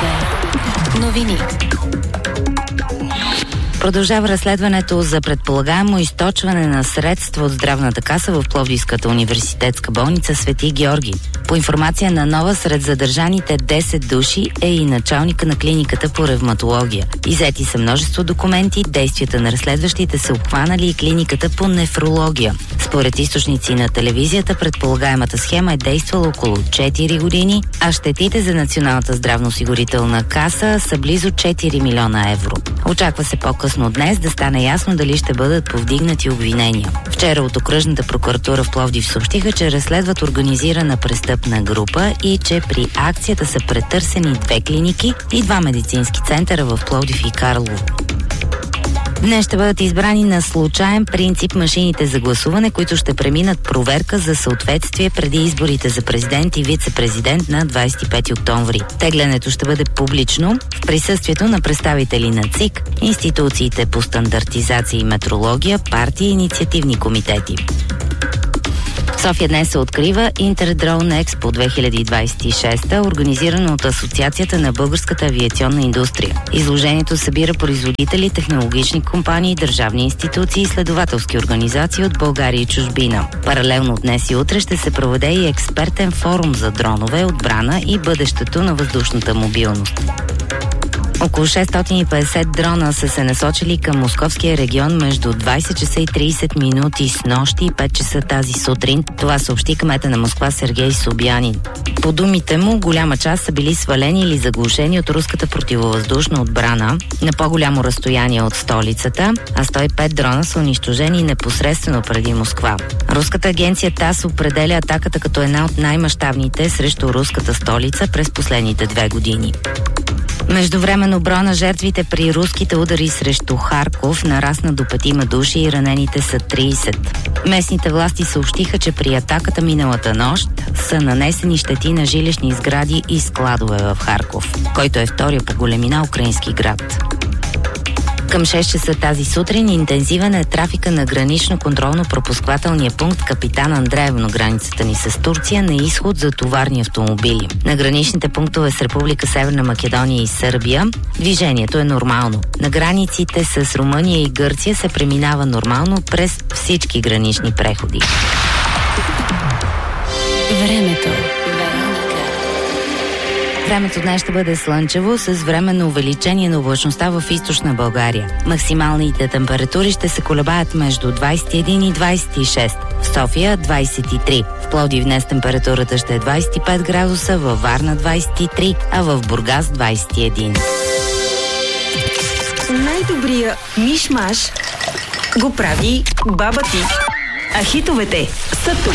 Новини. Продължава разследването за предполагаемо източване на средства от здравната каса в Пловдивската университетска болница Свети Георги. По информация на Нова, сред задържаните 10 души е и началника на клиниката по ревматология. Иззети са множество документи, действията на разследващите са обхванали и клиниката по нефрология. Според източници на телевизията, предполагаемата схема е действала около 4 години, а щетите за Националната здравноосигурителна каса са близо 4 милиона евро. Очаква се по-късно днес да стане ясно дали ще бъдат повдигнати обвинения. Вчера от окръжната прокуратура в Пловдив съобщиха, че разследват организирана престъпна група и че при акцията са претърсени 2 клиники и 2 медицински центъра в Пловдив и Карлово. Днес ще бъдат избрани на случаен принцип машините за гласуване, които ще преминат проверка за съответствие преди изборите за президент и вице-президент на 25 октомври. Теглянето ще бъде публично в присъствието на представители на ЦИК, институциите по стандартизация и метрология, партии и инициативни комитети. В София днес се открива Интердрон Експо 2026, организирано от Асоциацията на българската авиационна индустрия. Изложението събира производители, технологични компании, държавни институции и изследователски организации от България и чужбина. Паралелно днес и утре ще се проведе и експертен форум за дронове, отбрана и бъдещето на въздушната мобилност. Около 650 дрона са се насочили към московския регион между 20 часа и 30 минути с нощи и 5 часа тази сутрин. Това съобщи кмета на Москва Сергей Собянин. По думите му, голяма част са били свалени или заглушени от руската противовъздушна отбрана на по-голямо разстояние от столицата, а 105 дрона са унищожени непосредствено преди Москва. Руската агенция ТАСС определя атаката като една от най-мащабните срещу руската столица през последните 2 години. Междувременно броя на жертвите при руските удари срещу Харков нарасна до 5 души и ранените са 30. Местните власти съобщиха, че при атаката миналата нощ са нанесени щети на жилищни сгради и складове в Харков, който е втория по големина украински град. Към 6 часа тази сутрин интензивен е трафика на гранично-контролно-пропусквателния пункт Капитан Андреево на границата ни с Турция на изход за товарни автомобили. На граничните пунктове с Република Северна Македония и Сърбия движението е нормално. На границите с Румъния и Гърция се преминава нормално през всички гранични преходи. Времето днес ще бъде слънчево с временно увеличение на облачността в източна България. Максималните температури ще се колебаят между 21 и 26. В София 23. В Пловдив днес температурата ще е 25 градуса, във Варна 23, а в Бургас 21. Най-добрия миш-маш го прави баба ти. А хитовете са тук.